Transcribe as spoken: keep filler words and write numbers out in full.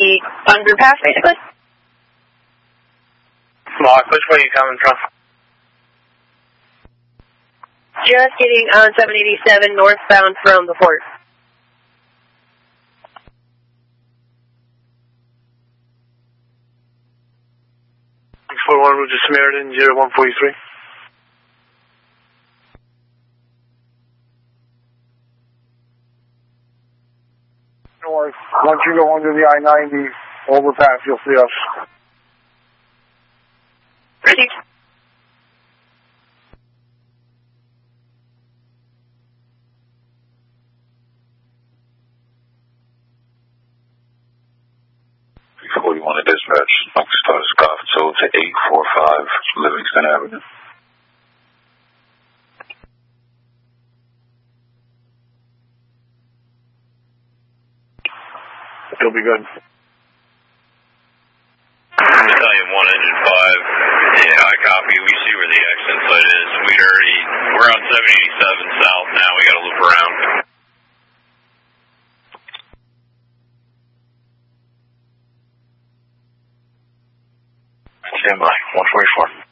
underpass, basically. Mark, which way are you coming from? Just getting on seven eighty-seven northbound from the port. six four one, Roger Samaritan, zero one four three. North, once you go under the I ninety overpass, you'll see us. Ready? forty-one to dispatch, Star Scott, so to eight four five Livingston Avenue. It'll be good. Battalion one, Engine five. Yeah, I copy. We see where the accident site is. We'd already, we're on seven eighty-seven south now. We got to loop around. Stand by, one forty-four.